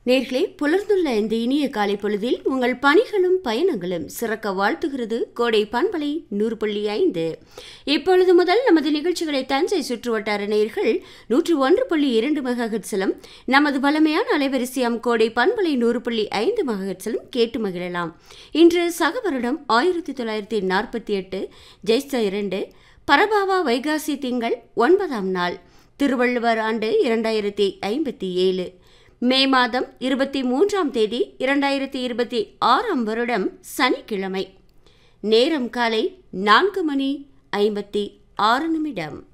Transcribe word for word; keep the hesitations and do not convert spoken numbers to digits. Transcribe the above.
நேர்களே, புலர்ந்துள்ள இந்த இனிய காலை பொழுதில் உங்கள் பணிகளும் பயணங்களும் சிறக்க வாழ்த்துகிறது கோடை பண்பலை நூறு புள்ளி ஐந்து. இப்பொழுது முதல் நமது நிகழ்ச்சிகளை தஞ்சை சுற்றுவட்டார நேர்கள் நூற்று ஒன்று புள்ளி இரண்டு மெகாஹெட்ஸிலும் நமது பழமையான அலைவரிசையாம் கோடை பண்பலை நூறு புள்ளி ஐந்து மெகாஹெட்ஸிலும் கேட்டு மகிழலாம். இன்று சக வருடம் ஆயிரத்தி தொள்ளாயிரத்தி நாற்பத்தி எட்டு ஜெய்ஸ்த இரண்டு பரபாவா வைகாசி திங்கள் ஒன்பதாம் நாள், திருவள்ளுவர் ஆண்டு இரண்டாயிரத்தி ஐம்பத்தி ஏழு, மே மாதம் இருபத்தி மூன்றாம் தேதி இரண்டாயிரத்தி இருபத்தி ஆறாம் வருடம் சனிக்கிழமை. நேரம் காலை நான்கு மணி ஐம்பத்தி ஆறு நிமிடம்.